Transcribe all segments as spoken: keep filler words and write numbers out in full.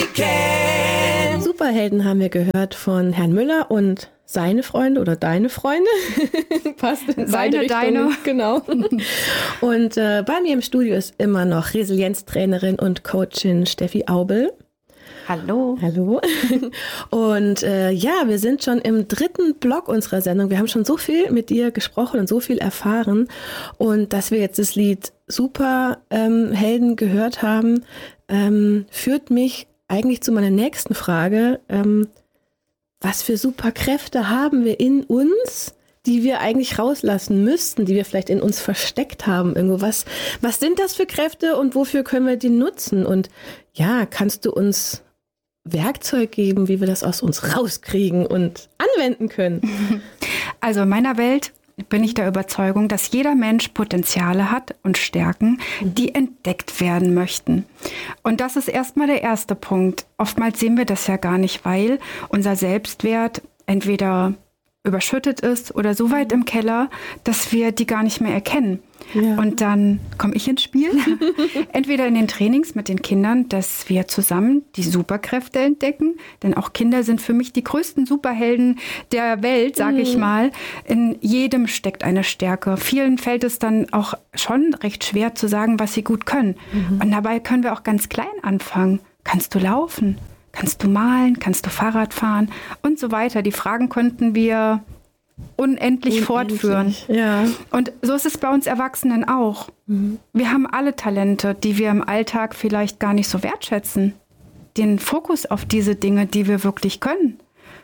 Weekend. Superhelden haben wir gehört von Herrn Müller und seine Freunde oder deine Freunde. Passt in beide Richtungen. Deine. Genau. Und äh, bei mir im Studio ist immer noch Resilienztrainerin und Coachin Steffi Aubel. Hallo. Hallo. Und äh, ja, wir sind schon im dritten Block unserer Sendung. Wir haben schon so viel mit dir gesprochen und so viel erfahren. Und dass wir jetzt das Lied Superhelden ähm, gehört haben, ähm, führt mich eigentlich zu meiner nächsten Frage. Ähm, was für Superkräfte haben wir in uns, die wir eigentlich rauslassen müssten, die wir vielleicht in uns versteckt haben irgendwo? Was, was sind das für Kräfte und wofür können wir die nutzen? Und ja, kannst du uns Werkzeug geben, wie wir das aus uns rauskriegen und anwenden können? Also in meiner Welt bin ich der Überzeugung, dass jeder Mensch Potenziale hat und Stärken, die entdeckt werden möchten. Und das ist erstmal der erste Punkt. Oftmals sehen wir das ja gar nicht, weil unser Selbstwert entweder überschüttet ist oder so weit im Keller, dass wir die gar nicht mehr erkennen. Ja. Und dann komme ich ins Spiel, entweder in den Trainings mit den Kindern, dass wir zusammen die Superkräfte entdecken, denn auch Kinder sind für mich die größten Superhelden der Welt, sage mhm. ich mal. In jedem steckt eine Stärke. Vielen fällt es dann auch schon recht schwer zu sagen, was sie gut können. Mhm. Und dabei können wir auch ganz klein anfangen. Kannst du laufen? Kannst du malen? Kannst du Fahrrad fahren? Und so weiter. Die Fragen könnten wir unendlich, unendlich fortführen. Ja. Und so ist es bei uns Erwachsenen auch. Mhm. Wir haben alle Talente, die wir im Alltag vielleicht gar nicht so wertschätzen. Den Fokus auf diese Dinge, die wir wirklich können.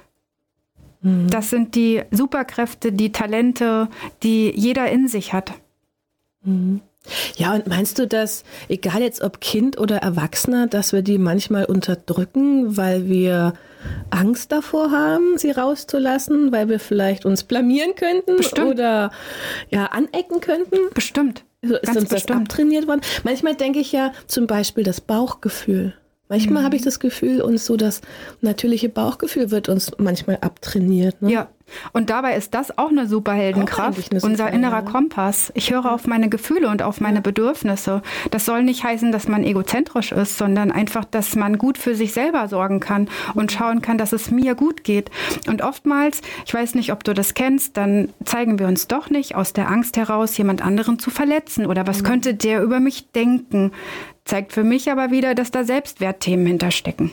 Mhm. Das sind die Superkräfte, die Talente, die jeder in sich hat. Mhm. Ja, und meinst du, dass, egal jetzt ob Kind oder Erwachsener, dass wir die manchmal unterdrücken, weil wir Angst davor haben, sie rauszulassen, weil wir vielleicht uns blamieren könnten Bestimmt. Oder ja anecken könnten? Bestimmt. Also ist Ganz uns bestimmt. das abtrainiert worden? Manchmal denke ich ja zum Beispiel das Bauchgefühl. Manchmal mhm. habe ich das Gefühl, uns so das natürliche Bauchgefühl wird uns manchmal abtrainiert. Ne? Ja, und dabei ist das auch eine Superheldenkraft, auch eine unser innerer Kompass. Ich höre auf meine Gefühle und auf meine Bedürfnisse. Das soll nicht heißen, dass man egozentrisch ist, sondern einfach, dass man gut für sich selber sorgen kann und schauen kann, dass es mir gut geht. Und oftmals, ich weiß nicht, ob du das kennst, dann zeigen wir uns doch nicht aus der Angst heraus, jemand anderen zu verletzen oder was könnte der über mich denken. Zeigt für mich aber wieder, dass da Selbstwertthemen hinterstecken.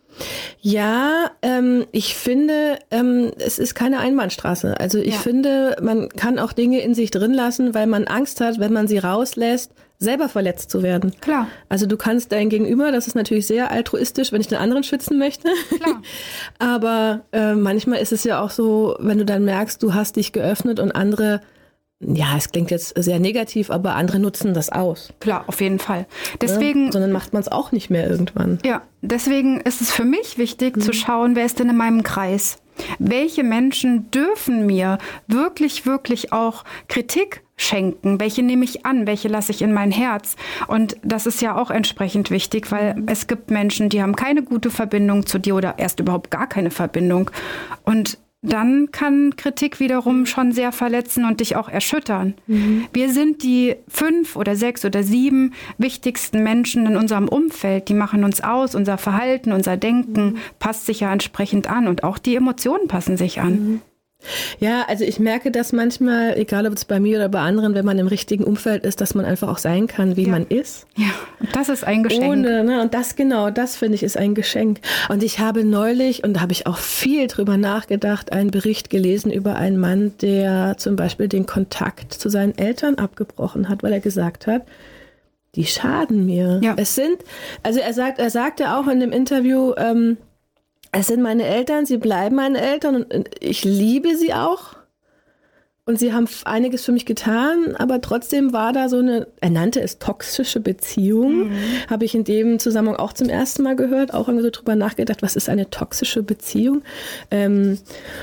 Ja, ähm, ich finde, ähm, es ist keine Einbahnstraße. Also ich ja. finde, man kann auch Dinge in sich drin lassen, weil man Angst hat, wenn man sie rauslässt, selber verletzt zu werden. Klar. Also du kannst dein Gegenüber, das ist natürlich sehr altruistisch, wenn ich den anderen schützen möchte. Klar. Aber äh, manchmal ist es ja auch so, wenn du dann merkst, du hast dich geöffnet und andere, ja, es klingt jetzt sehr negativ, aber andere nutzen das aus. Klar, auf jeden Fall. Deswegen, ja, sondern macht man es auch nicht mehr irgendwann. Ja, deswegen ist es für mich wichtig mhm. zu schauen, wer ist denn in meinem Kreis? Welche Menschen dürfen mir wirklich, wirklich auch Kritik schenken? Welche nehme ich an? Welche lasse ich in mein Herz? Und das ist ja auch entsprechend wichtig, weil es gibt Menschen, die haben keine gute Verbindung zu dir oder erst überhaupt gar keine Verbindung. Und dann kann Kritik wiederum schon sehr verletzen und dich auch erschüttern. Mhm. Wir sind die fünf oder sechs oder sieben wichtigsten Menschen in unserem Umfeld. Die machen uns aus, unser Verhalten, unser Denken mhm. passt sich ja entsprechend an und auch die Emotionen passen sich an. Mhm. Ja, also ich merke das manchmal, egal ob es bei mir oder bei anderen, wenn man im richtigen Umfeld ist, dass man einfach auch sein kann, wie ja. man ist. Ja, und das ist ein Geschenk. Ohne, ne, und das genau, das finde ich ist ein Geschenk. Und ich habe neulich, und da habe ich auch viel drüber nachgedacht, einen Bericht gelesen über einen Mann, der zum Beispiel den Kontakt zu seinen Eltern abgebrochen hat, weil er gesagt hat, die schaden mir. Ja. Es sind, also er sagt, er sagte auch in dem Interview, ähm, es sind meine Eltern, sie bleiben meine Eltern und ich liebe sie auch. Und sie haben einiges für mich getan, aber trotzdem war da so eine, er nannte es toxische Beziehung, mhm. habe ich in dem Zusammenhang auch zum ersten Mal gehört, auch irgendwie so drüber nachgedacht, was ist eine toxische Beziehung? Ähm,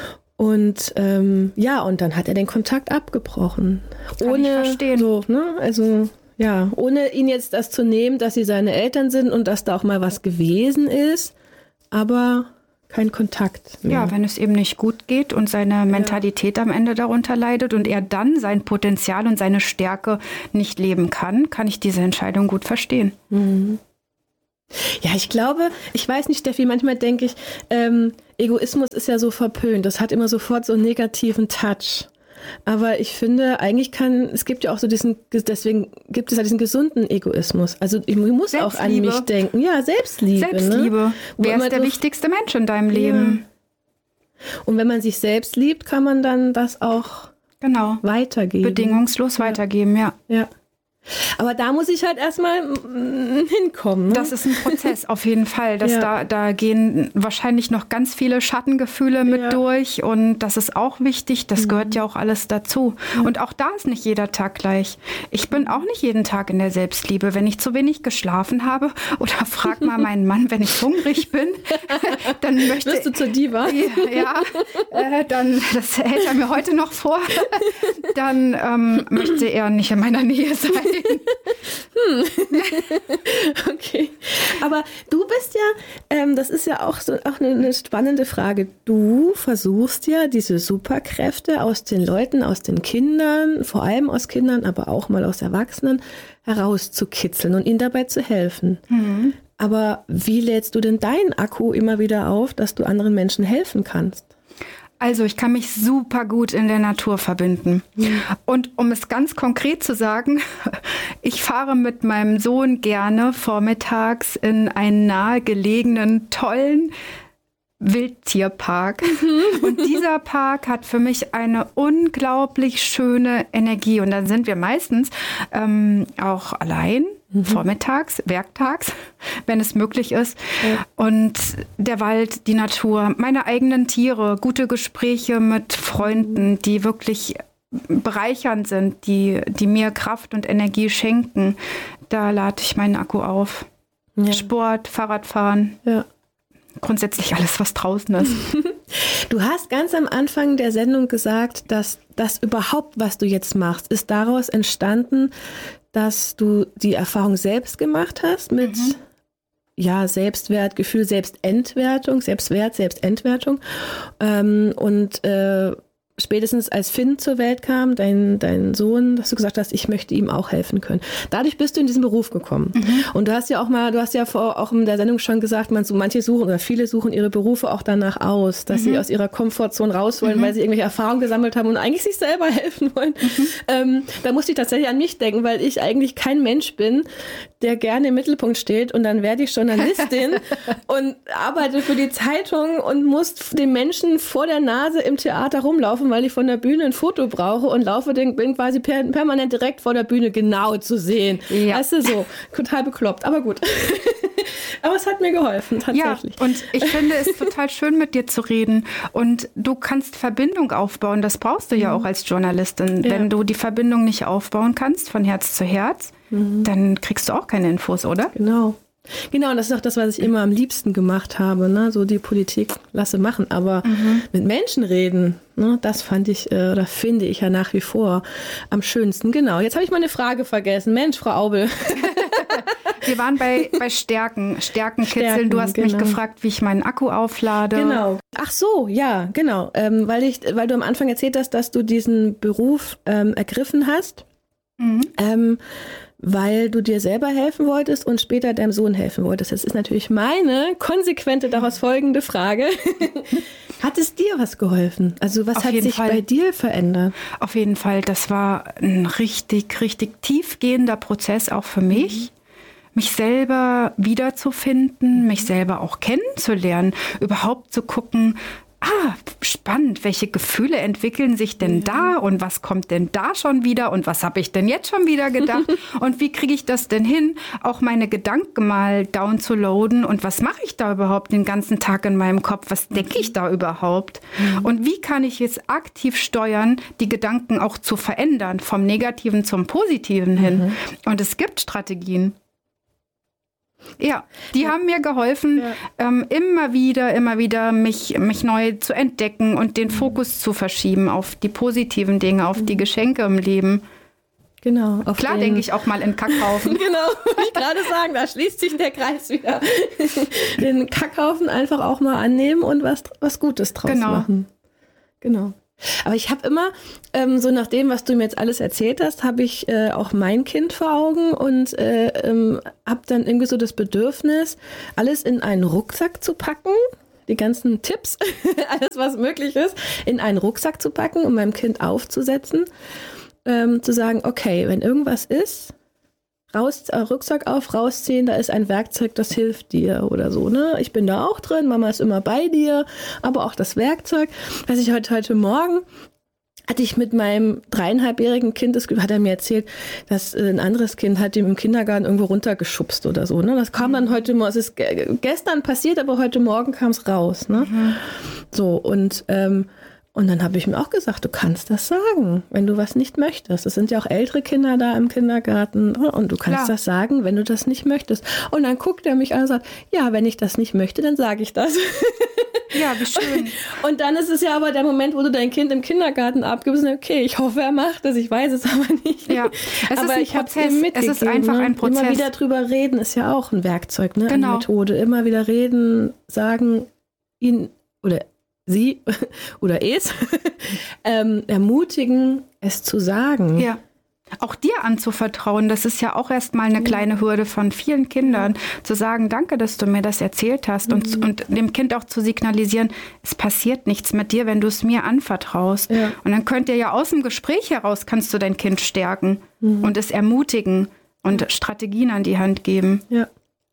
und ähm, ja, und dann hat er den Kontakt abgebrochen. Kann ohne, ich verstehen. So, ne, also ja, ohne ihn jetzt das zu nehmen, dass sie seine Eltern sind und dass da auch mal was gewesen ist, aber kein Kontakt mehr. Ja, wenn es eben nicht gut geht und seine Mentalität ja. am Ende darunter leidet und er dann sein Potenzial und seine Stärke nicht leben kann, kann ich diese Entscheidung gut verstehen. Mhm. Ja, ich glaube, ich weiß nicht, Steffi, manchmal denke ich, ähm, Egoismus ist ja so verpönt. Das hat immer sofort so einen negativen Touch. Aber ich finde, eigentlich kann, es gibt ja auch so diesen, deswegen gibt es ja diesen gesunden Egoismus. Also ich muss auch an mich denken. Ja, Selbstliebe. Selbstliebe. Ne? Wer ist der so wichtigste Mensch in deinem Leben? Ja. Und wenn man sich selbst liebt, kann man dann das auch genau. weitergeben. Bedingungslos ja. weitergeben, ja. Ja. Aber da muss ich halt erstmal hinkommen. Ne? Das ist ein Prozess, auf jeden Fall. Das ja. da, da gehen wahrscheinlich noch ganz viele Schattengefühle mit ja. durch. Und das ist auch wichtig. Das mhm. gehört ja auch alles dazu. Ja. Und auch da ist nicht jeder Tag gleich. Ich bin auch nicht jeden Tag in der Selbstliebe. Wenn ich zu wenig geschlafen habe oder frag mal meinen Mann, wenn ich hungrig bin, dann möchte... Wirst du zur Diva? Ja, ja äh, dann, das hält er mir heute noch vor. Dann ähm, möchte er nicht in meiner Nähe sein. Hm. Okay. Aber du bist ja, ähm, das ist ja auch, so, auch eine, eine spannende Frage. Du versuchst ja diese Superkräfte aus den Leuten, aus den Kindern, vor allem aus Kindern, aber auch mal aus Erwachsenen, herauszukitzeln und ihnen dabei zu helfen. Mhm. Aber wie lädst du denn deinen Akku immer wieder auf, dass du anderen Menschen helfen kannst? Also ich kann mich super gut in der Natur verbinden. Mhm. Und um es ganz konkret zu sagen, ich fahre mit meinem Sohn gerne vormittags in einen nahegelegenen, tollen Wildtierpark. Mhm. Und dieser Park hat für mich eine unglaublich schöne Energie. Und dann sind wir meistens ähm, auch allein. Mhm. Vormittags, werktags, wenn es möglich ist. Ja. Und der Wald, die Natur, meine eigenen Tiere, gute Gespräche mit Freunden, die wirklich bereichernd sind, die, die mir Kraft und Energie schenken. Da lade ich meinen Akku auf. Ja. Sport, Fahrradfahren. Ja. Grundsätzlich alles, was draußen ist. Du hast ganz am Anfang der Sendung gesagt, dass das überhaupt, was du jetzt machst, ist daraus entstanden, dass du die Erfahrung selbst gemacht hast mit mhm. ja, Selbstwertgefühl, Selbstentwertung, Selbstwert, Selbstentwertung. Ähm, und äh, spätestens als Finn zur Welt kam, dein, dein Sohn, dass du gesagt hast, ich möchte ihm auch helfen können. Dadurch bist du in diesen Beruf gekommen. Mhm. Und du hast ja auch mal, du hast ja vor, auch in der Sendung schon gesagt, man, so manche suchen oder viele suchen ihre Berufe auch danach aus, dass mhm. sie aus ihrer Komfortzone raus wollen, mhm. weil sie irgendwelche Erfahrungen gesammelt haben und eigentlich sich selber helfen wollen. Mhm. Ähm, da musste ich tatsächlich an mich denken, weil ich eigentlich kein Mensch bin, der gerne im Mittelpunkt steht und dann werde ich Journalistin und arbeite für die Zeitung und muss den Menschen vor der Nase im Theater rumlaufen, weil ich von der Bühne ein Foto brauche und laufe, den, bin quasi per, permanent direkt vor der Bühne genau zu sehen. Ja. Weißt du, so, total bekloppt, aber gut. Aber es hat mir geholfen, tatsächlich. Ja, und ich finde es total schön, mit dir zu reden. Und du kannst Verbindung aufbauen, das brauchst du ja auch als Journalistin. Ja. Wenn du die Verbindung nicht aufbauen kannst, von Herz zu Herz, mhm. dann kriegst du auch keine Infos, oder? Genau. Genau, und das ist auch das, was ich immer am liebsten gemacht habe, ne? So die Politik lasse machen, aber mhm. mit Menschen reden, ne? Das fand ich, äh, oder finde ich ja nach wie vor am schönsten. Genau, jetzt habe ich mal eine Frage vergessen. Mensch, Frau Aubel. Wir waren bei, bei Stärken, Stärken kitzeln. Stärken, du hast genau. mich gefragt, wie ich meinen Akku auflade. Genau. Ach so, ja, genau. Ähm, weil ich, weil du am Anfang erzählt hast, dass du diesen Beruf ähm, ergriffen hast. Mhm. Ähm, weil du dir selber helfen wolltest und später deinem Sohn helfen wolltest. Das ist natürlich meine konsequente daraus folgende Frage. Hat es dir was geholfen? Also was Auf hat sich Fall. bei dir verändert? Auf jeden Fall. Das war ein richtig, richtig tiefgehender Prozess auch für mich. Mhm. Mich selber wiederzufinden, mich selber auch kennenzulernen, überhaupt zu gucken, ah, spannend, welche Gefühle entwickeln sich denn ja. da und was kommt denn da schon wieder und was habe ich denn jetzt schon wieder gedacht und wie kriege ich das denn hin, auch meine Gedanken mal downzuladen und was mache ich da überhaupt den ganzen Tag in meinem Kopf, was denke ich da überhaupt mhm. und wie kann ich jetzt aktiv steuern, die Gedanken auch zu verändern, vom Negativen zum Positiven hin mhm. und es gibt Strategien. Ja, die ja. haben mir geholfen, ja. ähm, immer wieder, immer wieder mich, mich neu zu entdecken und den Fokus zu verschieben auf die positiven Dinge, auf die Geschenke im Leben. Genau. Klar denke ich auch mal in Kackhaufen. Genau, wollte ich gerade sagen, da schließt sich der Kreis wieder. Den Kackhaufen einfach auch mal annehmen und was, was Gutes draus genau. machen. Genau. Aber ich habe immer, ähm, so nach dem, was du mir jetzt alles erzählt hast, habe ich äh, auch mein Kind vor Augen und äh, ähm, habe dann irgendwie so das Bedürfnis, alles in einen Rucksack zu packen, die ganzen Tipps, alles was möglich ist, in einen Rucksack zu packen und meinem Kind aufzusetzen, ähm, zu sagen, okay, wenn irgendwas ist, raus, äh, Rucksack auf, rausziehen, da ist ein Werkzeug, das hilft dir oder so, ne? Ich bin da auch drin, Mama ist immer bei dir, aber auch das Werkzeug. Was ich heute, heute Morgen hatte ich mit meinem dreieinhalbjährigen Kind, das hat er mir erzählt, dass ein anderes Kind hat ihm im Kindergarten irgendwo runtergeschubst oder so, ne? Das kam dann heute Morgen, es ist gestern passiert, aber heute Morgen kam es raus, ne? Mhm. So, und, ähm, Und dann habe ich mir auch gesagt, du kannst das sagen, wenn du was nicht möchtest. Es sind ja auch ältere Kinder da im Kindergarten und du kannst Klar. das sagen, wenn du das nicht möchtest. Und dann guckt er mich an und sagt, ja, wenn ich das nicht möchte, dann sage ich das. Ja, wie schön. Und dann ist es ja aber der Moment, wo du dein Kind im Kindergarten abgibst und okay, ich hoffe, er macht das, ich weiß es aber nicht. Ja, es aber ist ein ich habe Prozess. Es ist einfach ein Prozess. Immer wieder drüber reden ist ja auch ein Werkzeug, ne? Genau. Eine Methode. Immer wieder reden, sagen, ihn oder sie oder es ähm, ermutigen, es zu sagen. Ja. Auch dir anzuvertrauen, das ist ja auch erstmal eine kleine Hürde von vielen Kindern, zu sagen, danke, dass du mir das erzählt hast mhm. und, und dem Kind auch zu signalisieren, es passiert nichts mit dir, wenn du es mir anvertraust. Ja. Und dann könnt ihr ja aus dem Gespräch heraus, kannst du dein Kind stärken mhm. und es ermutigen und Strategien an die Hand geben. Ja.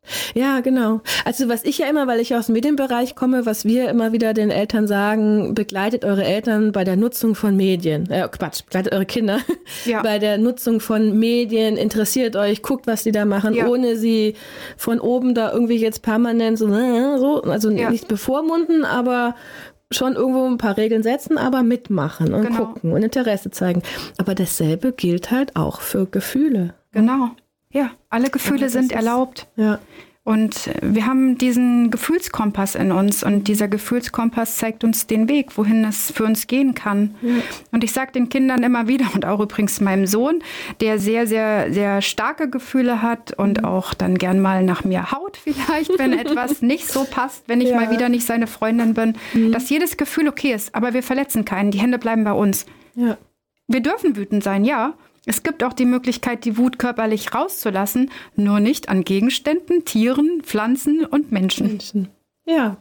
Ja, genau. Also was ich ja immer, weil ich aus dem Medienbereich komme, was wir immer wieder den Eltern sagen, begleitet eure Eltern bei der Nutzung von Medien. Äh, Quatsch, begleitet eure Kinder ja. bei der Nutzung von Medien, interessiert euch, guckt, was die da machen, ja. ohne sie von oben da irgendwie jetzt permanent so, so also ja. nicht bevormunden, aber schon irgendwo ein paar Regeln setzen, aber mitmachen und genau. gucken und Interesse zeigen. Aber dasselbe gilt halt auch für Gefühle. Genau. Ja, alle Gefühle sind erlaubt. Ja. Und wir haben diesen Gefühlskompass in uns und dieser Gefühlskompass zeigt uns den Weg, wohin es für uns gehen kann. Ja. Und ich sage den Kindern immer wieder und auch übrigens meinem Sohn, der sehr, sehr, sehr starke Gefühle hat und mhm. auch dann gern mal nach mir haut vielleicht, wenn etwas nicht so passt, wenn ich ja. mal wieder nicht seine Freundin bin, mhm. dass jedes Gefühl okay ist, aber wir verletzen keinen, die Hände bleiben bei uns. Ja. Wir dürfen wütend sein, ja. Es gibt auch die Möglichkeit, die Wut körperlich rauszulassen, nur nicht an Gegenständen, Tieren, Pflanzen und Menschen. Menschen. Ja.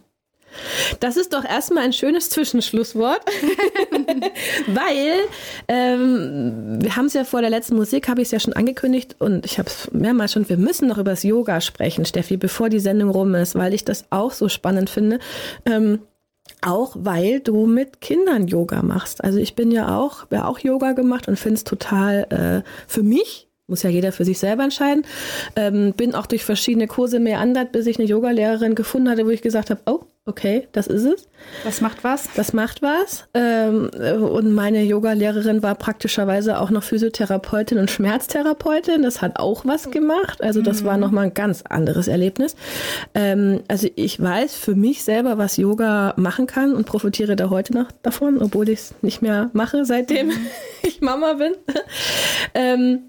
Das ist doch erstmal ein schönes Zwischenschlusswort, weil ähm, wir haben es ja vor der letzten Musik, habe ich es ja schon angekündigt und ich habe es mehrmals schon, wir müssen noch über das Yoga sprechen, Steffi, bevor die Sendung rum ist, weil ich das auch so spannend finde. Ähm, Auch weil du mit Kindern Yoga machst. Also ich bin ja auch, habe ja auch Yoga gemacht und finde es total äh, für mich, muss ja jeder für sich selber entscheiden, ähm, bin auch durch verschiedene Kurse meandert, bis ich eine Yogalehrerin gefunden hatte, wo ich gesagt habe, oh, okay, das ist es. Das macht was? Das macht was. Ähm, und meine Yogalehrerin war praktischerweise auch noch Physiotherapeutin und Schmerztherapeutin. Das hat auch was gemacht. Also das mhm. war nochmal ein ganz anderes Erlebnis. Ähm, also ich weiß für mich selber, was Yoga machen kann und profitiere da heute noch davon, obwohl ich es nicht mehr mache, seitdem mhm. ich Mama bin. ähm,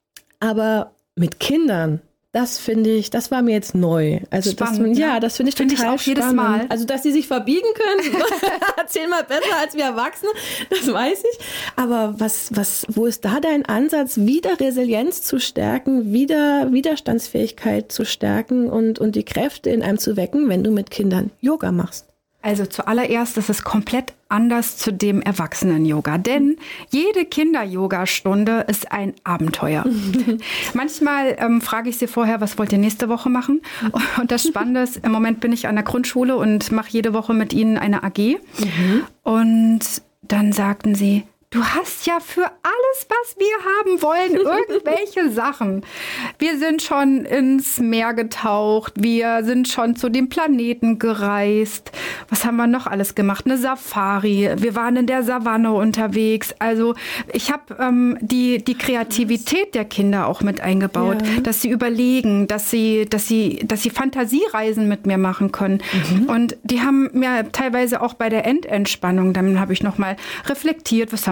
aber mit Kindern, das finde ich, das war mir jetzt neu. Also spannend, das, ja, das finde ich find total ich auch jedes Mal. Also, dass sie sich verbiegen können, zehnmal besser als wir Erwachsene, das weiß ich. Aber was, was, wo ist da dein Ansatz, wieder Resilienz zu stärken, wieder Widerstandsfähigkeit zu stärken und, und die Kräfte in einem zu wecken, wenn du mit Kindern Yoga machst? Also zuallererst ist es komplett anders zu dem Erwachsenen-Yoga, denn jede Kinder-Yoga-Stunde ist ein Abenteuer. Manchmal ähm, frage ich sie vorher, was wollt ihr nächste Woche machen? Und das Spannende ist, im Moment bin ich an der Grundschule und mache jede Woche mit ihnen eine A G. Mhm. Und dann sagten sie, du hast ja für alles, was wir haben wollen, irgendwelche Sachen. Wir sind schon ins Meer getaucht, wir sind schon zu dem Planeten gereist. Was haben wir noch alles gemacht? Eine Safari, wir waren in der Savanne unterwegs. Also ich habe ähm, die, die Kreativität der Kinder auch mit eingebaut, ja. dass sie überlegen, dass sie, dass sie, dass sie Fantasiereisen mit mir machen können. Mhm. Und die haben mir teilweise auch bei der Endentspannung, dann habe ich nochmal reflektiert, was haben wir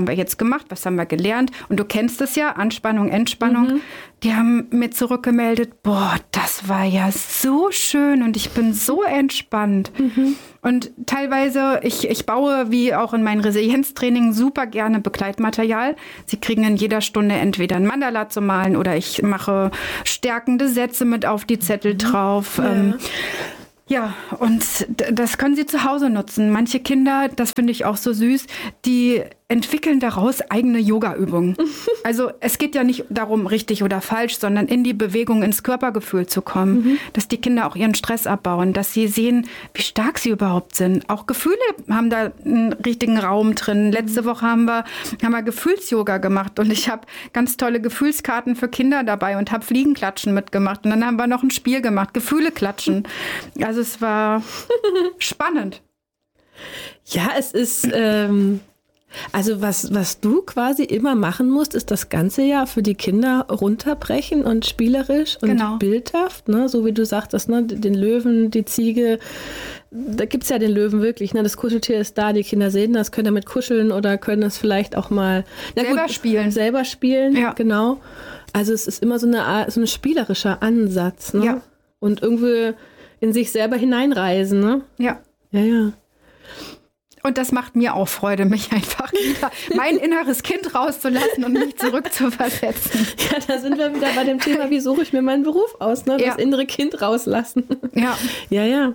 wir jetzt gemacht, was haben wir gelernt? Und du kennst es ja, Anspannung, Entspannung. Mhm. Die haben mir zurückgemeldet, boah, das war ja so schön und ich bin so entspannt. Mhm. Und teilweise, ich, ich baue, wie auch in meinen Resilienztraining, super gerne Begleitmaterial. Sie kriegen in jeder Stunde entweder ein Mandala zu malen oder ich mache stärkende Sätze mit auf die Zettel drauf. Ja. Ähm, Ja, und das können sie zu Hause nutzen. Manche Kinder, das finde ich auch so süß, die entwickeln daraus eigene Yoga-Übungen. Also es geht ja nicht darum, richtig oder falsch, sondern in die Bewegung, ins Körpergefühl zu kommen, mhm. dass die Kinder auch ihren Stress abbauen, dass sie sehen, wie stark sie überhaupt sind. Auch Gefühle haben da einen richtigen Raum drin. Letzte Woche haben wir, haben wir Gefühls-Yoga gemacht und ich habe ganz tolle Gefühlskarten für Kinder dabei und habe Fliegenklatschen mitgemacht. Und dann haben wir noch ein Spiel gemacht, Gefühle klatschen. Also es war spannend. Ja, es ist... Ähm Also was, was du quasi immer machen musst, ist das ganze Jahr für die Kinder runterbrechen und spielerisch und genau. bildhaft, ne? So wie du sagtest, ne? Den Löwen, die Ziege, da gibt's ja den Löwen wirklich, ne? Das Kuscheltier ist da, die Kinder sehen das, können damit kuscheln oder können das vielleicht auch mal na selber gut, spielen. Selber spielen, ja. Genau. Also es ist immer so eine Art, so ein spielerischer Ansatz, ne? Ja. Und irgendwie in sich selber hineinreisen, ne? Ja. Ja, ja. Und das macht mir auch Freude, mich einfach wieder mein inneres Kind rauszulassen und mich zurückzuversetzen. Ja, da sind wir wieder bei dem Thema, wie suche ich mir meinen Beruf aus, ne? Das ja. innere Kind rauslassen. Ja. Ja, ja.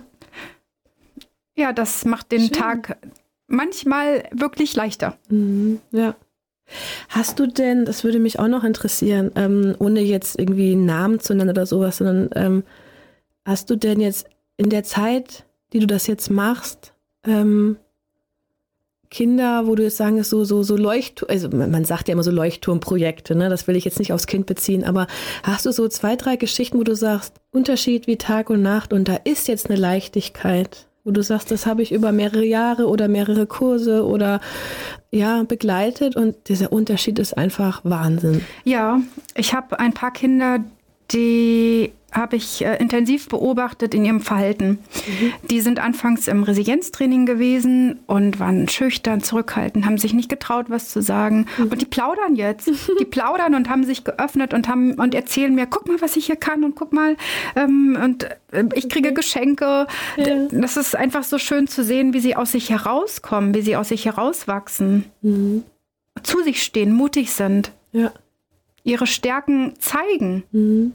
Ja, das macht den Schön. Tag manchmal wirklich leichter. Mhm, ja. Hast du denn, das würde mich auch noch interessieren, ähm, ohne jetzt irgendwie einen Namen zu nennen oder sowas, sondern ähm, hast du denn jetzt in der Zeit, die du das jetzt machst, ähm, Kinder, wo du jetzt sagen, so, so, so Leuchtturm, also man sagt ja immer so Leuchtturmprojekte, ne? Das will ich jetzt nicht aufs Kind beziehen, aber hast du so zwei, drei Geschichten, wo du sagst, Unterschied wie Tag und Nacht und da ist jetzt eine Leichtigkeit, wo du sagst, das habe ich über mehrere Jahre oder mehrere Kurse oder ja, begleitet und dieser Unterschied ist einfach Wahnsinn. Ja, ich habe ein paar Kinder, die habe ich äh, intensiv beobachtet in ihrem Verhalten. Mhm. Die sind anfangs im Resilienztraining gewesen und waren schüchtern, zurückhaltend, haben sich nicht getraut, was zu sagen. Mhm. Und die plaudern jetzt. Die plaudern und haben sich geöffnet und haben und erzählen mir, guck mal, was ich hier kann und guck mal, ähm, und äh, ich kriege okay. Geschenke. Ja. Das ist einfach so schön zu sehen, wie sie aus sich herauskommen, wie sie aus sich herauswachsen. Mhm. Zu sich stehen, mutig sind. Ja. Ihre Stärken zeigen. Mhm.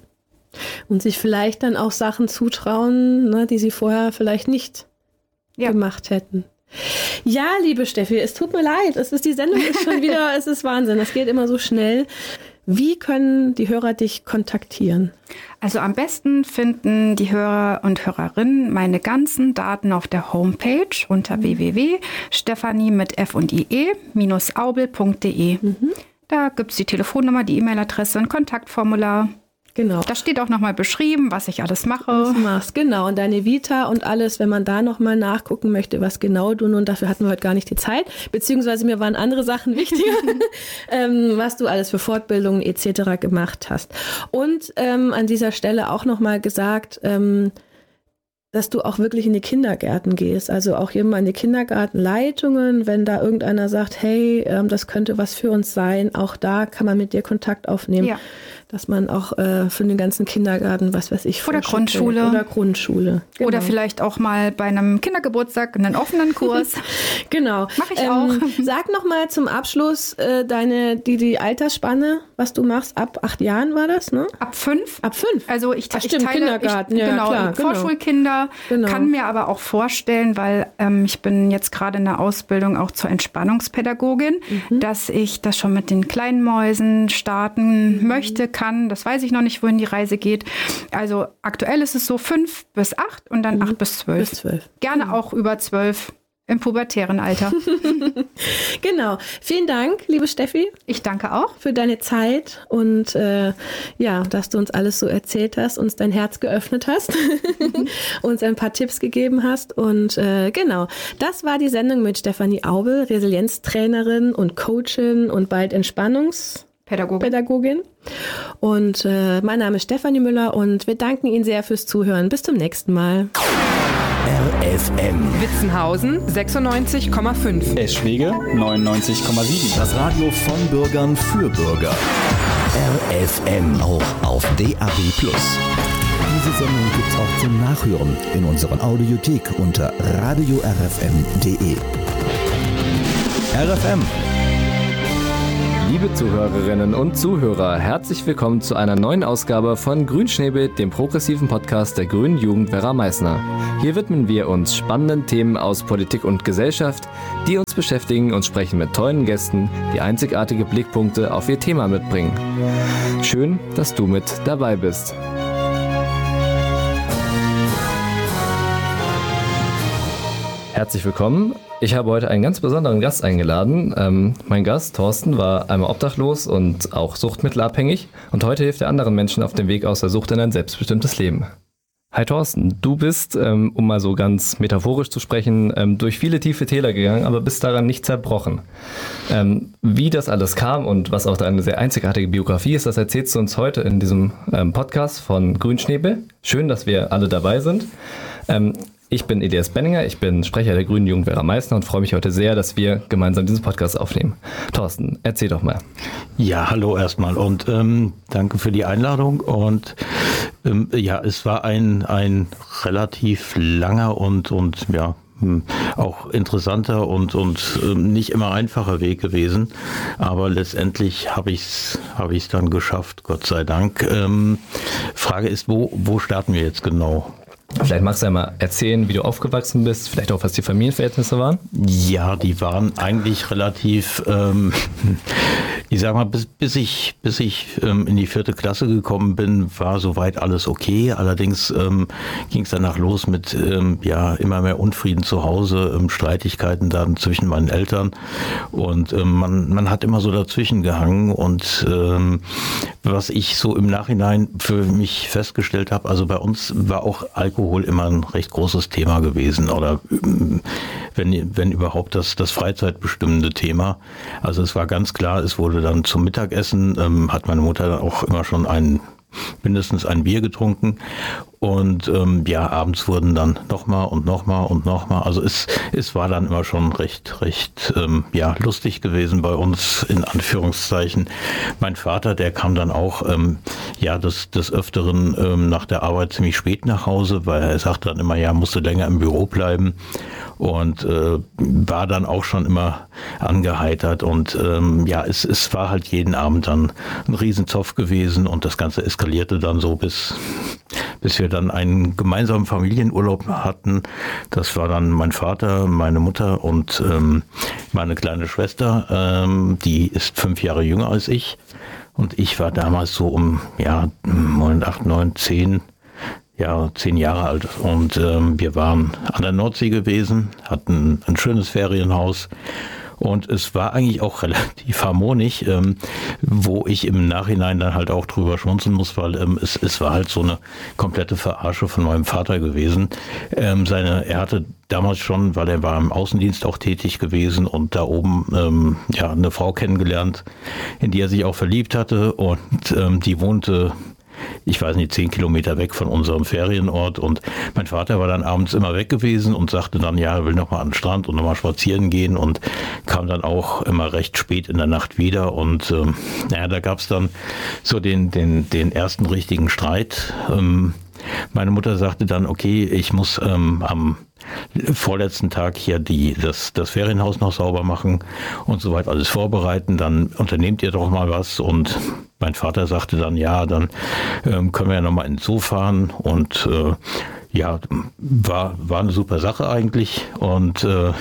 Und sich vielleicht dann auch Sachen zutrauen, ne, die sie vorher vielleicht nicht ja. gemacht hätten. Ja, liebe Steffi, es tut mir leid. Es ist, die Sendung ist schon wieder, es ist Wahnsinn. Es geht immer so schnell. Wie können die Hörer dich kontaktieren? Also am besten finden die Hörer und Hörerinnen meine ganzen Daten auf der Homepage unter w w w punkt stefanie mit f und ie minus aubel punkt de. Mhm. Da gibt es die Telefonnummer, die E-Mail-Adresse, ein Kontaktformular. Genau. Da steht auch nochmal beschrieben, was ich alles mache. Was du machst, genau. Und deine Vita und alles, wenn man da nochmal nachgucken möchte, was genau du nun, dafür hatten wir heute gar nicht die Zeit, beziehungsweise mir waren andere Sachen wichtiger, ähm, was du alles für Fortbildungen et cetera gemacht hast. Und ähm, an dieser Stelle auch nochmal gesagt, ähm, dass du auch wirklich in die Kindergärten gehst, also auch immer in die Kindergartenleitungen, wenn da irgendeiner sagt, hey, ähm, das könnte was für uns sein, auch da kann man mit dir Kontakt aufnehmen. Ja. Dass man auch äh, für den ganzen Kindergarten, was weiß ich, oder Grundschule. Oder Grundschule. Genau. Oder vielleicht auch mal bei einem Kindergeburtstag einen offenen Kurs. Genau. Mache ich ähm, auch. Sag noch mal zum Abschluss äh, deine, die, die Altersspanne, was du machst. Ab acht Jahren war das, ne? Ab fünf. Ab fünf. Also ich, Ach, ich stimmt, teile, Kindergarten. Ich, ja, genau, klar, genau. Vorschulkinder. Genau. Kann mir aber auch vorstellen, weil ähm, ich bin jetzt gerade in der Ausbildung auch zur Entspannungspädagogin, mhm. dass ich das schon mit den kleinen Mäusen starten mhm. möchte, kann. Das weiß ich noch nicht, wohin die Reise geht. Also aktuell ist es so fünf bis acht und dann mhm. acht bis zwölf. Bis zwölf. Gerne mhm. auch über zwölf im pubertären Alter. Genau. Vielen Dank, liebe Steffi. Ich danke auch. Für deine Zeit und äh, ja, dass du uns alles so erzählt hast, uns dein Herz geöffnet hast, uns ein paar Tipps gegeben hast. Und äh, genau, das war die Sendung mit Stefanie Aubel, Resilienztrainerin und Coachin und bald Entspannungs- Pädagogin. Pädagogin. Und äh, mein Name ist Stefanie Müller und wir danken Ihnen sehr fürs Zuhören. Bis zum nächsten Mal. R F M. Witzenhausen sechsundneunzig Komma fünf. Eschwege neunundneunzig Komma sieben. Das Radio von Bürgern für Bürger. R F M, auch auf D A B plus. Diese Sendung gibt's auch zum Nachhören in unserer Audiothek unter radio r f m punkt d e. R F M. Liebe Zuhörerinnen und Zuhörer, herzlich willkommen zu einer neuen Ausgabe von Grünschnäbel, dem progressiven Podcast der Grünen Jugend Werra-Meißner. Hier widmen wir uns spannenden Themen aus Politik und Gesellschaft, die uns beschäftigen, und sprechen mit tollen Gästen, die einzigartige Blickpunkte auf ihr Thema mitbringen. Schön, dass du mit dabei bist. Herzlich willkommen. Ich habe heute einen ganz besonderen Gast eingeladen. Ähm, mein Gast, Thorsten, war einmal obdachlos und auch suchtmittelabhängig. Und heute hilft er anderen Menschen auf dem Weg aus der Sucht in ein selbstbestimmtes Leben. Hi Thorsten, du bist, ähm, um mal so ganz metaphorisch zu sprechen, ähm, durch viele tiefe Täler gegangen, aber bist daran nicht zerbrochen. Ähm, wie das alles kam und was auch deine sehr einzigartige Biografie ist, das erzählst du uns heute in diesem ähm, Podcast von Grünschnäbel. Schön, dass wir alle dabei sind. Ähm, Ich bin Elias Benninger, ich bin Sprecher der Grünen Jugend Werra-Meißner und freue mich heute sehr, dass wir gemeinsam diesen Podcast aufnehmen. Thorsten, erzähl doch mal. Ja, hallo erstmal und ähm, danke für die Einladung. Und ähm, ja, es war ein, ein relativ langer und, und ja, auch interessanter und, und ähm, nicht immer einfacher Weg gewesen. Aber letztendlich habe ich es hab ich's dann geschafft, Gott sei Dank. Ähm, Frage ist, wo, wo starten wir jetzt genau? Vielleicht magst du ja mal erzählen, wie du aufgewachsen bist, vielleicht auch, was die Familienverhältnisse waren? Ja, die waren eigentlich relativ, ähm, ich sag mal, bis, bis ich, bis ich ähm, in die vierte Klasse gekommen bin, war soweit alles okay. Allerdings ähm, ging es danach los mit ähm, ja immer mehr Unfrieden zu Hause, ähm, Streitigkeiten dann zwischen meinen Eltern. Und ähm, man, man hat immer so dazwischen gehangen. Und ähm, was ich so im Nachhinein für mich festgestellt habe, also bei uns war auch Alkohol immer ein recht großes Thema gewesen oder wenn, wenn überhaupt das, das freizeitbestimmende Thema. Also es war ganz klar, es wurde dann zum Mittagessen, ähm, hat meine Mutter auch immer schon ein, mindestens ein Bier getrunken und ähm, ja, abends wurden dann nochmal und nochmal und nochmal. Also es, es war dann immer schon recht, recht ähm, ja, lustig gewesen bei uns, in Anführungszeichen. Mein Vater, der kam dann auch ähm, ja des, des Öfteren ähm, nach der Arbeit ziemlich spät nach Hause, weil er sagte dann immer, ja, musste länger im Büro bleiben. Und äh, war dann auch schon immer angeheitert und ähm, ja, es, es war halt jeden Abend dann ein Riesenzoff gewesen und das Ganze eskalierte dann so, bis, bis wir dann einen gemeinsamen Familienurlaub hatten. Das war dann mein Vater, meine Mutter und ähm, meine kleine Schwester, ähm, die ist fünf Jahre jünger als ich und ich war damals so um ja acht, neun, zehn Ja, zehn Jahre alt und ähm, wir waren an der Nordsee gewesen, hatten ein schönes Ferienhaus und es war eigentlich auch relativ harmonisch, ähm, wo ich im Nachhinein dann halt auch drüber schmunzeln muss, weil ähm, es, es war halt so eine komplette Verarsche von meinem Vater gewesen. Ähm, seine, er hatte damals schon, weil er war im Außendienst auch tätig gewesen und da oben ähm, ja eine Frau kennengelernt, in die er sich auch verliebt hatte und ähm, die wohnte, ich weiß nicht, zehn Kilometer weg von unserem Ferienort und mein Vater war dann abends immer weg gewesen und sagte dann, ja, er will nochmal an den Strand und nochmal spazieren gehen und kam dann auch immer recht spät in der Nacht wieder und ähm, naja, da gab es dann so den, den, den ersten richtigen Streit. Ähm, meine Mutter sagte dann, okay, ich muss ähm, am vorletzten Tag hier die, das, das Ferienhaus noch sauber machen und soweit alles vorbereiten, dann unternehmt ihr doch mal was und mein Vater sagte dann, ja, dann ähm, können wir ja nochmal ins Zoo fahren und äh, ja, war, war eine super Sache eigentlich und äh,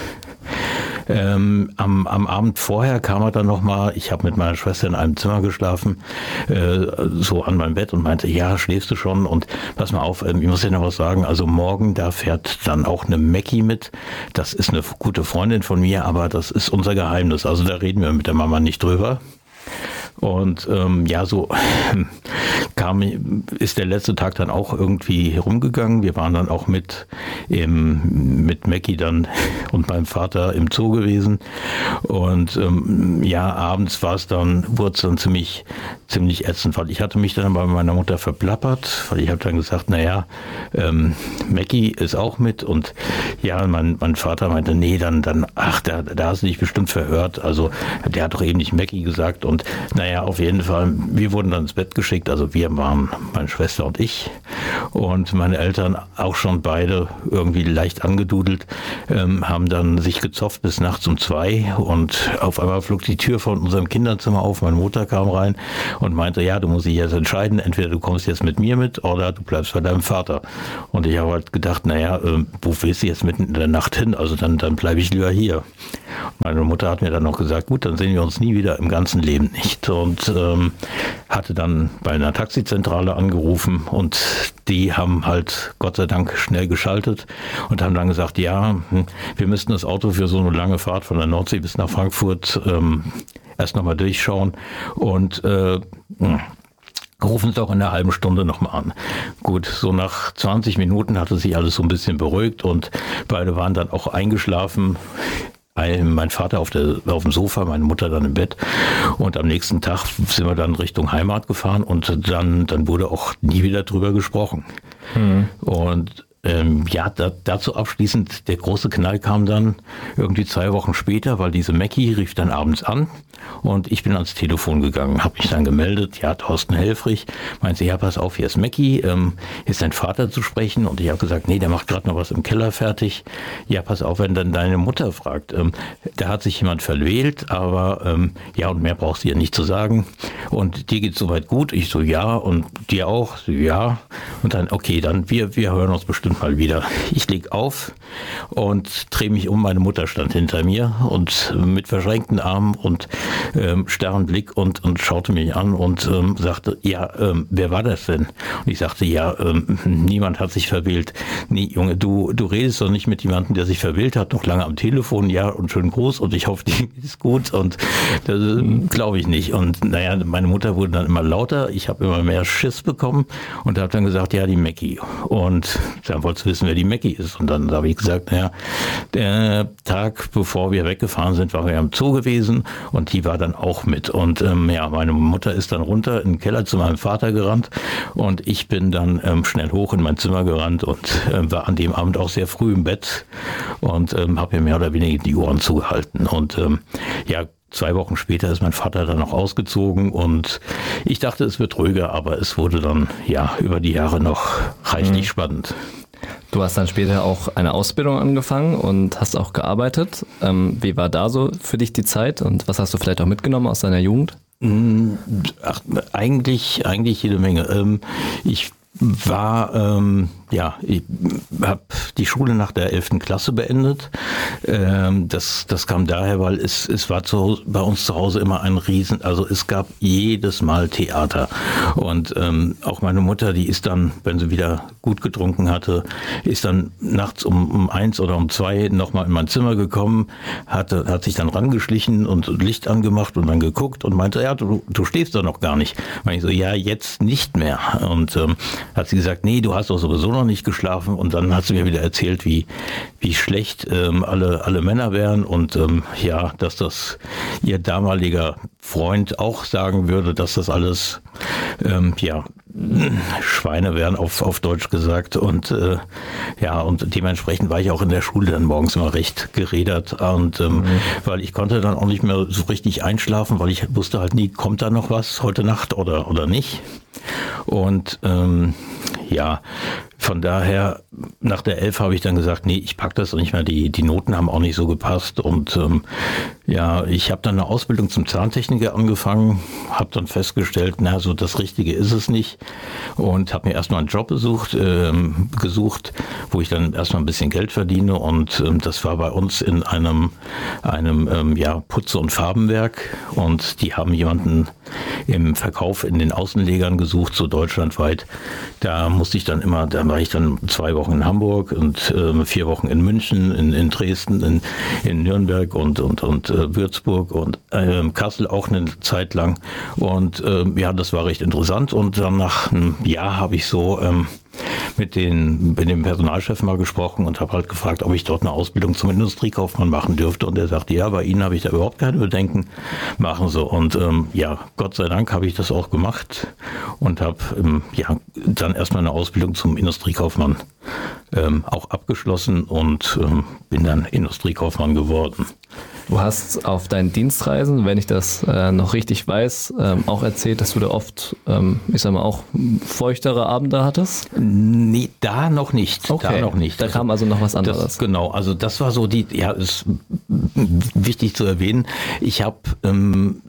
Ähm, am, am Abend vorher kam er dann nochmal, ich habe mit meiner Schwester in einem Zimmer geschlafen, äh, so an meinem Bett und meinte, ja, schläfst du schon? Und pass mal auf, ähm, ich muss dir noch was sagen, also morgen, da fährt dann auch eine Mackie mit, das ist eine gute Freundin von mir, aber das ist unser Geheimnis, also da reden wir mit der Mama nicht drüber. Und ähm, ja, so kam, ist der letzte Tag dann auch irgendwie herumgegangen. Wir waren dann auch mit, im, mit Mackie dann und meinem Vater im Zoo gewesen. Und ähm, ja, abends war es dann, wurde es dann ziemlich, ziemlich ätzend, weil ich hatte mich dann bei meiner Mutter verplappert, weil ich habe dann gesagt, naja, ähm, Mackie ist auch mit und ja, mein, mein Vater meinte, nee, dann, dann ach, da, da hast du dich bestimmt verhört. Also der hat doch eben nicht Mackie gesagt und naja, auf jeden Fall, wir wurden dann ins Bett geschickt, also wir waren, meine Schwester und ich und meine Eltern auch schon beide irgendwie leicht angedudelt, ähm, haben dann sich gezopft bis nachts um zwei und auf einmal flog die Tür von unserem Kinderzimmer auf, meine Mutter kam rein und meinte, ja, du musst dich jetzt entscheiden, entweder du kommst jetzt mit mir mit oder du bleibst bei deinem Vater. Und ich habe halt gedacht, naja, äh, wo willst du jetzt mitten in der Nacht hin? Also dann, dann bleibe ich lieber hier. Meine Mutter hat mir dann noch gesagt, gut, dann sehen wir uns nie wieder im ganzen Leben nicht. Und ähm, hatte dann bei einer Taxizentrale angerufen und die haben halt Gott sei Dank schnell geschaltet und haben dann gesagt, ja, wir müssten das Auto für so eine lange Fahrt von der Nordsee bis nach Frankfurt ähm, erst nochmal durchschauen und äh, rufen Sie doch in einer halben Stunde nochmal an. Gut, so nach zwanzig Minuten hatte sich alles so ein bisschen beruhigt und beide waren dann auch eingeschlafen. Mein Vater auf, der, auf dem Sofa, meine Mutter dann im Bett. Und am nächsten Tag sind wir dann Richtung Heimat gefahren und dann, dann wurde auch nie wieder drüber gesprochen. Mhm. Und Ähm, ja, da, dazu abschließend, der große Knall kam dann irgendwie zwei Wochen später, weil diese Mackie rief dann abends an und ich bin ans Telefon gegangen, habe mich dann gemeldet, ja, Thorsten Helfrich, meinte, ja, pass auf, hier ist Mackie, ähm, ist dein Vater zu sprechen? Und ich habe gesagt, nee, der macht gerade noch was im Keller fertig. Ja, pass auf, wenn dann deine Mutter fragt, ähm, da hat sich jemand verwählt, aber ähm, ja, und mehr brauchst du ihr nicht zu sagen. Und dir geht's soweit gut? Ich so, ja, und dir auch? So, ja. Und dann, okay, dann wir, wir hören uns bestimmt mal wieder. Ich leg auf und drehe mich um. Meine Mutter stand hinter mir und mit verschränkten Armen und ähm, starren Blick und, und schaute mich an und ähm, sagte, ja, ähm, wer war das denn? Und ich sagte, ja, ähm, niemand hat sich verwählt. Nee, Junge, du, du redest doch nicht mit jemandem, der sich verwählt hat, noch lange am Telefon, ja, und schönen Gruß und ich hoffe, dir geht's gut und das glaube ich nicht. Und naja, meine Mutter wurde dann immer lauter, ich habe immer mehr Schiss bekommen und habe dann gesagt, ja, die Mackie. Und dann wolltest du wissen, wer die Mackie ist. Und dann habe ich gesagt, naja, der Tag, bevor wir weggefahren sind, waren wir im Zoo gewesen und die war dann auch mit. Und ähm, ja, meine Mutter ist dann runter in den Keller zu meinem Vater gerannt und ich bin dann ähm, schnell hoch in mein Zimmer gerannt und äh, war an dem Abend auch sehr früh im Bett und ähm, habe mir mehr oder weniger die Ohren zugehalten. Und ähm, ja, zwei Wochen später ist mein Vater dann noch ausgezogen und ich dachte, es wird ruhiger, aber es wurde dann ja über die Jahre noch reichlich mhm. spannend. Du hast dann später auch eine Ausbildung angefangen und hast auch gearbeitet. Ähm, wie war da so für dich die Zeit und was hast du vielleicht auch mitgenommen aus deiner Jugend? Ach, eigentlich, eigentlich jede Menge. Ähm, ich war, ähm, ja, ich habe die Schule nach der elften Klasse beendet. Ähm, das, das kam daher, weil es, es war zu, bei uns zu Hause immer ein Riesen, also es gab jedes Mal Theater. Und ähm, auch meine Mutter, die ist dann, wenn sie wieder gut getrunken hatte, ist dann nachts um, um eins oder um zwei nochmal in mein Zimmer gekommen, hatte, hat sich dann rangeschlichen und Licht angemacht und dann geguckt und meinte, ja, du, du stehst doch noch gar nicht. Und ich so, ja, jetzt nicht mehr. Und ähm, hat sie gesagt, nee, du hast doch sowieso noch nicht geschlafen. Und dann hat sie mir wieder erzählt, wie, wie schlecht ähm, alle, alle Männer wären und ähm, ja, dass das ihr damaliger Freund auch sagen würde, dass das alles ähm, ja Schweine wären, auf, auf Deutsch gesagt. Und äh, ja, und dementsprechend war ich auch in der Schule dann morgens immer recht gerädert. Und ähm, mhm. weil ich konnte dann auch nicht mehr so richtig einschlafen, weil ich wusste halt nie, kommt da noch was heute Nacht oder, oder nicht. Und ähm, ja, von daher, nach der elf habe ich dann gesagt, nee, ich pack das nicht mehr, die, die Noten haben auch nicht so gepasst. Und ähm, ja, ich habe dann eine Ausbildung zum Zahntechniker angefangen, habe dann festgestellt, na, so das Richtige ist es nicht. Und habe mir erstmal einen Job besucht, ähm, gesucht, wo ich dann erstmal ein bisschen Geld verdiene. Und ähm, das war bei uns in einem, einem ähm, ja, Putze- und Farbenwerk. Und die haben jemanden im Verkauf in den Außenlegern gesucht, so deutschlandweit. Da musste ich dann immer, da war ich dann zwei Wochen in Hamburg und äh, vier Wochen in München, in, in Dresden, in, in Nürnberg und, und, und äh, Würzburg und äh, Kassel auch eine Zeit lang. Und äh, ja, das war recht interessant. Und dann nach einem Jahr habe ich so ähm, mit, den, mit dem Personalchef mal gesprochen und habe halt gefragt, ob ich dort eine Ausbildung zum Industriekaufmann machen dürfte. Und er sagte, ja, bei Ihnen habe ich da überhaupt keine Bedenken, machen Sie. Und ähm, ja, Gott sei Dank habe ich das auch gemacht und habe ähm, ja, dann erstmal eine Ausbildung zum Industriekaufmann ähm, auch abgeschlossen und ähm, bin dann Industriekaufmann geworden. Du hast auf deinen Dienstreisen, wenn ich das äh, noch richtig weiß, ähm, auch erzählt, dass du da oft, ähm, ich sag mal, auch feuchtere Abende hattest? Nee, da noch nicht. Okay. Da noch nicht. Da kam also noch was anderes. Das, genau, also das war so die, ja, ist wichtig zu erwähnen. Ich habe ähm,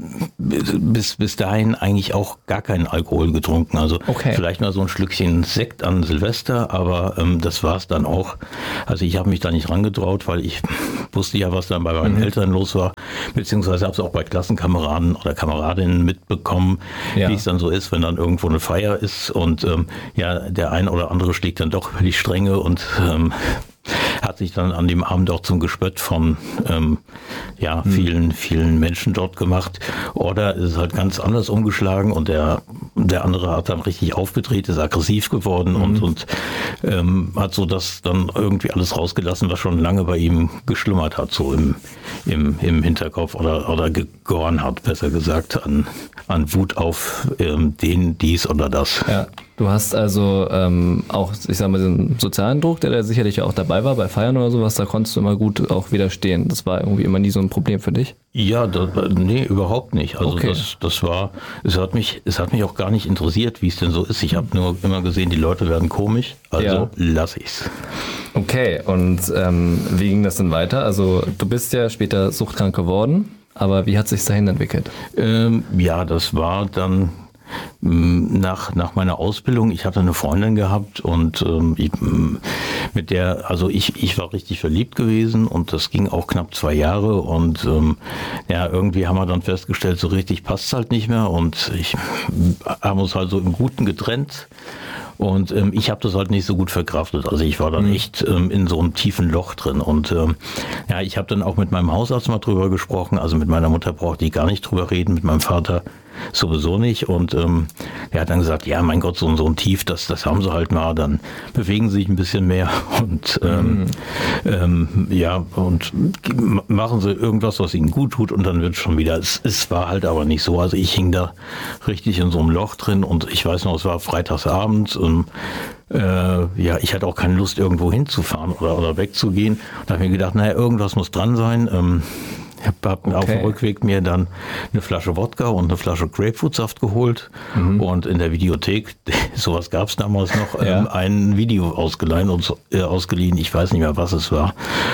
bis, bis dahin eigentlich auch gar keinen Alkohol getrunken. Also okay. Vielleicht mal so ein Schlückchen Sekt an Silvester, aber ähm, das war es dann auch. Also ich habe mich da nicht rangetraut, weil ich wusste ja, was dann bei meinen mhm. Eltern los war, beziehungsweise habe es auch bei Klassenkameraden oder Kameradinnen mitbekommen, ja. wie es dann so ist, wenn dann irgendwo eine Feier ist und ähm, ja, der ein oder andere schlägt dann doch über die Stränge und ähm, hat sich dann an dem Abend auch zum Gespött von ähm, ja, vielen, vielen Menschen dort gemacht. Oder ist es halt ganz anders umgeschlagen und der, der andere hat dann richtig aufgedreht, ist aggressiv geworden mhm. und, und ähm, hat so das dann irgendwie alles rausgelassen, was schon lange bei ihm geschlummert hat, so im, im, im Hinterkopf oder, oder gegoren hat, besser gesagt, an, an Wut auf ähm, den, dies oder das. Ja. Du hast also ähm, auch, ich sag mal, den sozialen Druck, der da sicherlich auch dabei war, bei Feiern oder sowas, da konntest du immer gut auch widerstehen. Das war irgendwie immer nie so ein Problem für dich? Ja, das, nee, überhaupt nicht. Also okay. das, das war, es hat mich, es hat mich auch gar nicht interessiert, wie es denn so ist. Ich habe nur immer gesehen, die Leute werden komisch, also ja. lass ich's. Okay, und ähm, wie ging das denn weiter? Also du bist ja später suchtkrank geworden, aber wie hat sich dahin entwickelt? Ähm, ja, das war dann Nach, nach meiner Ausbildung, ich hatte eine Freundin gehabt und ähm, ich, mit der, also ich, ich war richtig verliebt gewesen und das ging auch knapp zwei Jahre und ähm, ja, irgendwie haben wir dann festgestellt, so richtig passt es halt nicht mehr und ich haben uns halt so im Guten getrennt. Und ähm, ich habe das halt nicht so gut verkraftet. Also ich war dann mhm. echt ähm, in so einem tiefen Loch drin. Und ähm, ja, ich habe dann auch mit meinem Hausarzt mal drüber gesprochen. Also mit meiner Mutter brauchte ich gar nicht drüber reden, mit meinem Vater sowieso nicht. Und ähm, er hat dann gesagt, ja, mein Gott, so, so ein Tief, das, das haben sie halt mal. Dann bewegen sie sich ein bisschen mehr und ähm, mhm. ähm, ja, und machen sie irgendwas, was ihnen gut tut und dann wird es schon wieder. Es, es war halt aber nicht so. Also ich hing da richtig in so einem Loch drin und ich weiß noch, es war freitagsabends und Äh, ja, ich hatte auch keine Lust, irgendwo hinzufahren oder, oder wegzugehen. Da habe ich mir gedacht, naja, irgendwas muss dran sein. Ähm, ich habe okay. auf dem Rückweg mir dann eine Flasche Wodka und eine Flasche Grapefruitsaft geholt mhm. und in der Videothek, sowas gab es damals noch, ja. ähm, ein Video ausgeleihen und äh, ausgeliehen. Ich weiß nicht mehr, was es war.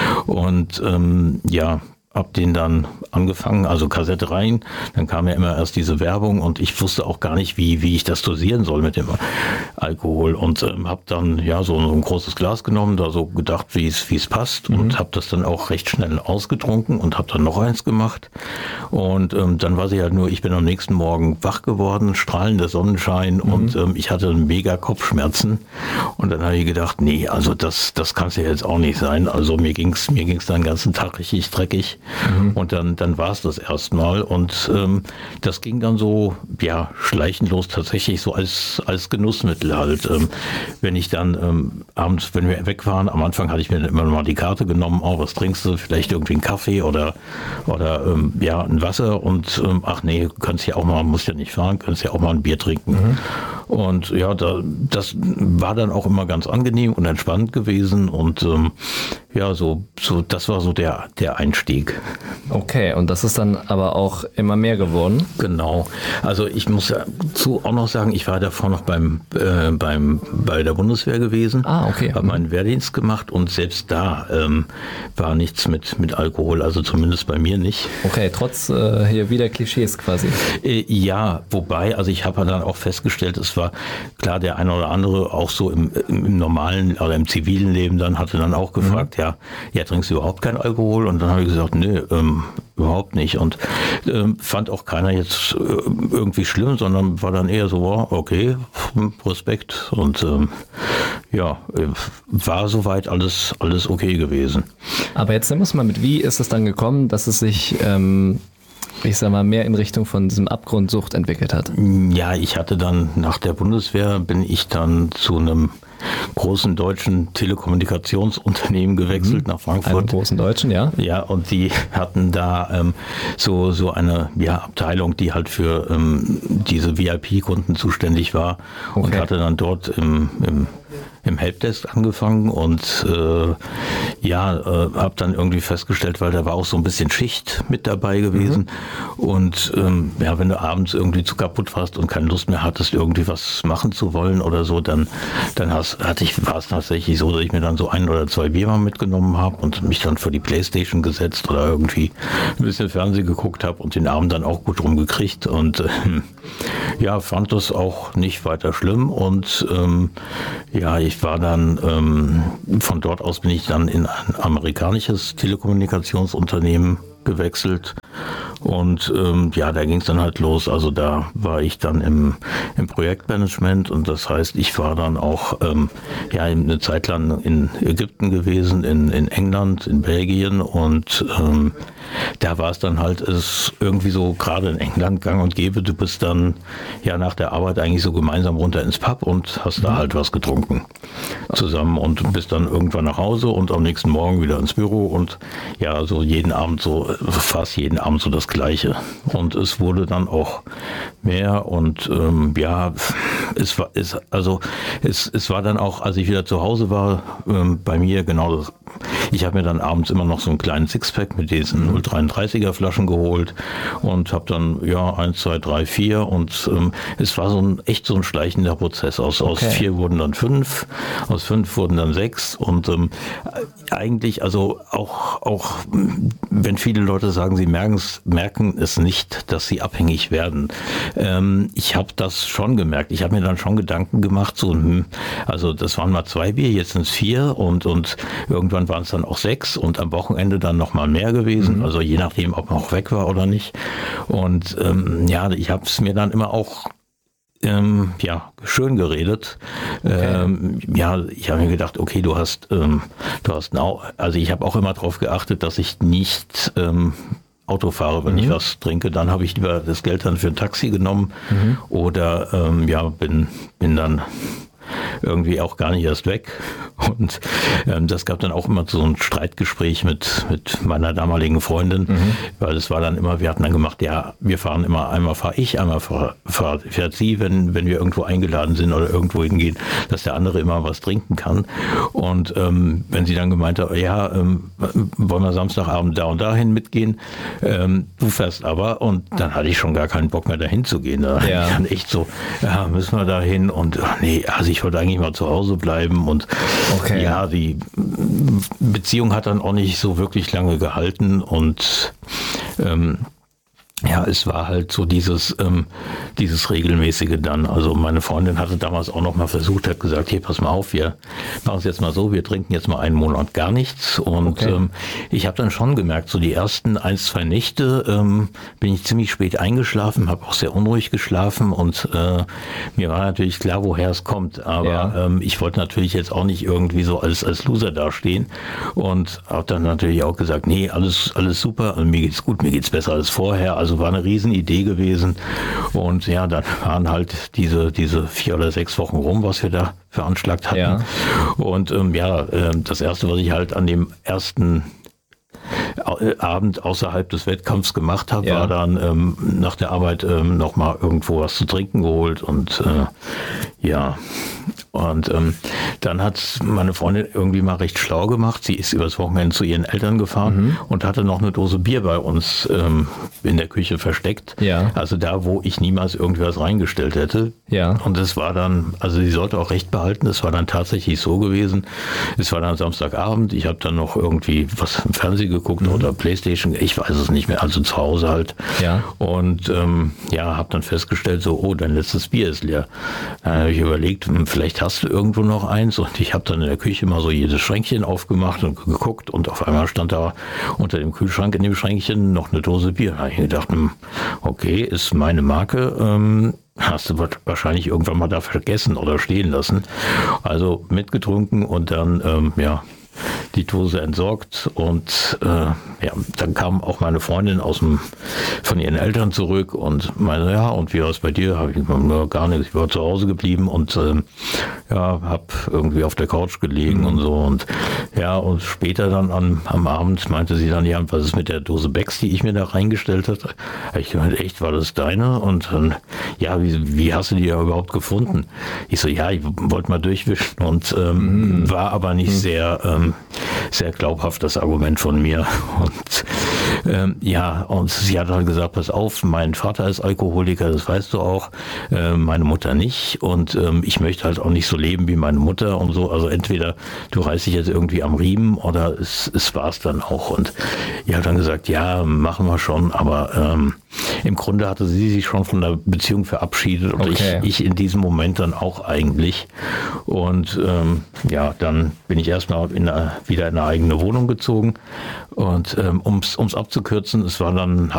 Und ähm, ja, hab den dann angefangen, also Kassette rein, dann kam ja immer erst diese Werbung und ich wusste auch gar nicht, wie wie ich das dosieren soll mit dem Alkohol und ähm, habe dann ja so, so ein großes Glas genommen, da so gedacht, wie es wie es passt mhm. und habe das dann auch recht schnell ausgetrunken und habe dann noch eins gemacht und ähm, dann war sie halt nur, ich bin am nächsten Morgen wach geworden, strahlender Sonnenschein mhm. und ähm, ich hatte mega Kopfschmerzen und dann habe ich gedacht, nee, also das das kann es ja jetzt auch nicht sein, also mir ging's mir ging's dann den ganzen Tag richtig dreckig. Mhm. Und dann, dann war es das erstmal. Und ähm, das ging dann so, ja, schleichend los tatsächlich so als, als Genussmittel halt. Ähm, wenn ich dann ähm, abends, wenn wir weg waren, am Anfang hatte ich mir dann immer mal die Karte genommen, oh, was trinkst du? Vielleicht irgendwie einen Kaffee oder, oder ähm, ja, ein Wasser. Und ähm, ach nee, kannst ja auch mal, musst ja nicht fahren, kannst ja auch mal ein Bier trinken. Mhm. Und ja, da, das war dann auch immer ganz angenehm und entspannt gewesen. Und ähm, ja, so, so, das war so der, der Einstieg. Okay, und das ist dann aber auch immer mehr geworden? Genau. Also ich muss dazu auch noch sagen, ich war davor noch beim, äh, beim, bei der Bundeswehr gewesen. Ah, okay. Habe meinen Wehrdienst gemacht und selbst da ähm, war nichts mit, mit Alkohol, also zumindest bei mir nicht. Okay, trotz äh, hier wieder Klischees quasi. Äh, ja, wobei, also ich habe dann auch festgestellt, es es war klar, der eine oder andere auch so im, im normalen oder im zivilen Leben dann hatte dann auch gefragt, mhm. ja, ja, trinkst du überhaupt kein Alkohol? Und dann habe ich gesagt, nee, ähm, überhaupt nicht. Und ähm, fand auch keiner jetzt äh, irgendwie schlimm, sondern war dann eher so, wow, okay, Respekt. Und ähm, ja, war soweit alles, alles okay gewesen. Aber jetzt muss man mit, wie ist es dann gekommen, dass es sich, ähm, ich sag mal, mehr in Richtung von diesem Abgrundsucht entwickelt hat? Ja, ich hatte dann nach der Bundeswehr, bin ich dann zu einem großen deutschen Telekommunikationsunternehmen gewechselt mhm. nach Frankfurt. Einen großen deutschen, ja. Ja, und die hatten da ähm, so so eine ja, Abteilung, die halt für ähm, diese V I P-Kunden zuständig war okay. und hatte dann dort im, im im Helpdesk angefangen und äh, ja, äh, habe dann irgendwie festgestellt, weil da war auch so ein bisschen Schicht mit dabei gewesen mhm. und ähm, ja, wenn du abends irgendwie zu kaputt warst und keine Lust mehr hattest, irgendwie was machen zu wollen oder so, dann dann hast, hatte ich, war es tatsächlich so, dass ich mir dann so ein oder zwei Bier mal mitgenommen habe und mich dann vor die Playstation gesetzt oder irgendwie ein bisschen Fernsehen geguckt habe und den Abend dann auch gut rumgekriegt und äh, ja, fand das auch nicht weiter schlimm und ähm, ja, ich war dann, ähm, von dort aus bin ich dann in ein amerikanisches Telekommunikationsunternehmen gewechselt und ähm, ja, da ging es dann halt los. Also da war ich dann im, im Projektmanagement und das heißt, ich war dann auch ähm, ja eine Zeit lang in Ägypten gewesen, in, in England, in Belgien und ähm, da war es dann halt es irgendwie so gerade in England gang und gäbe. Du bist dann ja nach der Arbeit eigentlich so gemeinsam runter ins Pub und hast da halt was getrunken zusammen und bist dann irgendwann nach Hause und am nächsten Morgen wieder ins Büro und ja, so jeden Abend so, fast jeden Abend so das Gleiche. Und es wurde dann auch mehr und ähm, ja, es war, es, also es, es war dann auch, als ich wieder zu Hause war, ähm, bei mir genau das. Ich habe mir dann abends immer noch so einen kleinen Sixpack mit diesen null Komma dreiunddreißiger Flaschen geholt und habe dann ja eins, zwei, drei, vier und ähm, es war so ein echt so ein schleichender Prozess. Aus, okay. aus vier wurden dann fünf, aus fünf wurden dann sechs und ähm, eigentlich also auch auch wenn viele Leute sagen, sie merken es, merken es nicht, dass sie abhängig werden. Ähm, ich habe das schon gemerkt. Ich habe mir dann schon Gedanken gemacht, so hm, also das waren mal zwei Bier, jetzt sind es vier und und irgendwann waren es dann auch sechs und am Wochenende dann noch mal mehr gewesen. Mhm. Also je nachdem, ob man auch weg war oder nicht. Und ähm, ja, ich habe es mir dann immer auch ähm, ja schön geredet. Okay. Ähm, ja, ich habe mir gedacht, okay, du hast, ähm, du hast, now, also ich habe auch immer darauf geachtet, dass ich nicht ähm, Auto fahre, wenn mhm. ich was trinke, dann habe ich lieber das Geld dann für ein Taxi genommen mhm. oder ähm, ja, bin bin dann irgendwie auch gar nicht erst weg. Und ähm, das gab dann auch immer so ein Streitgespräch mit mit meiner damaligen Freundin, mhm. weil es war dann immer, wir hatten dann gemacht, ja, wir fahren immer, einmal fahre ich, einmal fahr, fahr, fährt sie, wenn wenn wir irgendwo eingeladen sind oder irgendwo hingehen, dass der andere immer was trinken kann. Und ähm, wenn sie dann gemeint hat, ja, ähm, wollen wir Samstagabend da und dahin mitgehen, ähm, du fährst aber, und dann hatte ich schon gar keinen Bock mehr dahin zu gehen. Da ja. ich dann echt so, ja, müssen wir dahin und ach nee, also ich wollte eigentlich mal zu Hause bleiben und okay. ja, die Beziehung hat dann auch nicht so wirklich lange gehalten und ähm, ja, es war halt so dieses ähm, dieses regelmäßige dann. Also meine Freundin hatte damals auch noch mal versucht, hat gesagt, hier, pass mal auf, wir machen es jetzt mal so, wir trinken jetzt mal einen Monat gar nichts. Und okay. ähm, ich habe dann schon gemerkt, so die ersten ein, zwei Nächte ähm, bin ich ziemlich spät eingeschlafen, habe auch sehr unruhig geschlafen und äh, mir war natürlich klar, woher es kommt. Aber ja. ähm, ich wollte natürlich jetzt auch nicht irgendwie so als als Loser dastehen und habe dann natürlich auch gesagt, nee, alles alles super, mir geht's gut, mir geht's besser als vorher. Also war eine Riesenidee gewesen und ja, dann waren halt diese diese vier oder sechs Wochen rum, was wir da veranschlagt hatten. Ja. Und ähm, ja, äh, das erste, was ich halt an dem ersten Abend außerhalb des Wettkampfs gemacht habe, ja. war dann ähm, nach der Arbeit ähm, nochmal irgendwo was zu trinken geholt und äh, ja, Und ähm, dann hat meine Freundin irgendwie mal recht schlau gemacht. Sie ist übers Wochenende zu ihren Eltern gefahren mhm. und hatte noch eine Dose Bier bei uns ähm, in der Küche versteckt. Ja. Also da, wo ich niemals irgendwas reingestellt hätte. Ja. Und es war dann, also sie sollte auch recht behalten, es war dann tatsächlich so gewesen. Es war dann Samstagabend, ich habe dann noch irgendwie was im Fernsehen geguckt mhm. oder Playstation, ich weiß es nicht mehr, also zu Hause halt. Ja. Und ähm, ja, habe dann festgestellt, so, oh, dein letztes Bier ist leer. Dann habe ich überlegt, vielleicht hast du irgendwo noch eins, und ich habe dann in der Küche mal so jedes Schränkchen aufgemacht und geguckt, und auf einmal stand da unter dem Kühlschrank in dem Schränkchen noch eine Dose Bier. Da habe ich gedacht, okay, ist meine Marke, ähm, hast du wahrscheinlich irgendwann mal da vergessen oder stehen lassen. Also mitgetrunken und dann, ähm, ja, die Dose entsorgt, und äh, ja, dann kam auch meine Freundin aus dem, von ihren Eltern zurück und meinte, ja, und wie war es bei dir? Habe ich gesagt, gar nichts, ich war zu Hause geblieben und äh, ja, habe irgendwie auf der Couch gelegen mhm. und so, und ja, und später dann am, am Abend meinte sie dann, ja, was ist mit der Dose Becks, die ich mir da reingestellt habe? Habe ich gemeint, echt, war das deine? Und dann, ja, wie, wie hast du die ja überhaupt gefunden? Ich so, ja, ich wollte mal durchwischen, und ähm, mhm. war aber nicht mhm. sehr ähm, sehr glaubhaft, das Argument von mir. Und ähm, ja, und sie hat dann gesagt, pass auf, mein Vater ist Alkoholiker, das weißt du auch, äh, meine Mutter nicht, und ähm, ich möchte halt auch nicht so leben wie meine Mutter und so, also entweder du reißt dich jetzt irgendwie am Riemen oder es, es war's dann auch. Und ich habe dann gesagt, ja, machen wir schon, aber ähm, im Grunde hatte sie sich schon von der Beziehung verabschiedet, und okay. ich, ich in diesem Moment dann auch eigentlich. Und ähm, ja, dann bin ich erstmal in eine, wieder in eine eigene Wohnung gezogen, und ähm, ums ums abzukürzen, es war dann